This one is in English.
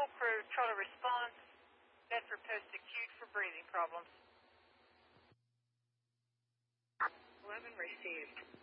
full crew, Charlie response, Bedford post-acute for breathing problems. 11 received.